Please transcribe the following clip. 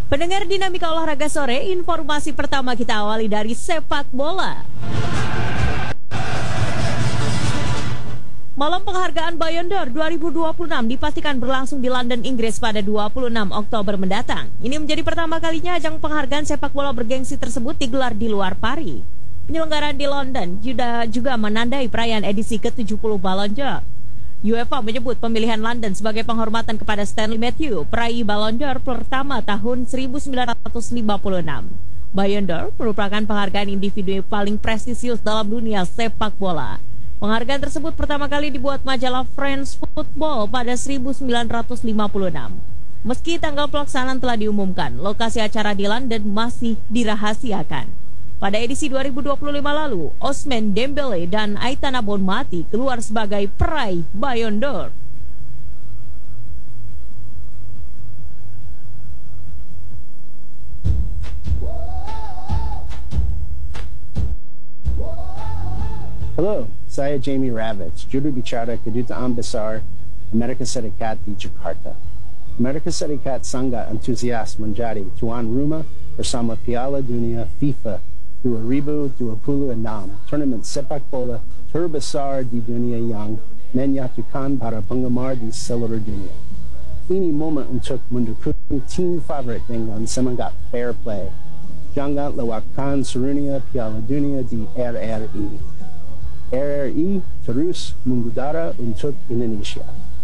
Pendengar Dinamika Olahraga Sore, informasi pertama kita awali dari sepak bola. Malam penghargaan Ballon d'Or 2026 dipastikan berlangsung di London, Inggris pada 26 Oktober mendatang. Ini menjadi pertama kalinya ajang penghargaan sepak bola bergengsi tersebut digelar di luar Paris. Penyelenggaraan di London juga menandai perayaan edisi ke-70 Ballon d'Or. UEFA menyebut pemilihan London sebagai penghormatan kepada Stanley Matthew, peraih Ballon d'Or pertama tahun 1956. Ballon d'Or merupakan penghargaan individu paling prestisius dalam dunia sepak bola. Penghargaan tersebut pertama kali dibuat majalah France Football pada 1956. Meski tanggal pelaksanaan telah diumumkan, lokasi acara di London masih dirahasiakan. Pada edisi 2025 lalu, Ousmane Dembélé dan Aitana Bonmati keluar sebagai peraih Ballon d'Or. Halo, saya Jamie Ravitz, juru bicara Kedutaan Besar Amerika Serikat di Jakarta. Amerika Serikat sangat antusias menjadi tuan rumah bersama Piala Dunia FIFA 2026, turnamen sepak bola terbesar di dunia yang menyatukan para penggemar di seluruh dunia. Ini momen untuk mendukung tim favorit dengan semangat fair play. Jangan lewatkan serunya Piala Dunia di RRI. RRI terus mengudara untuk Indonesia.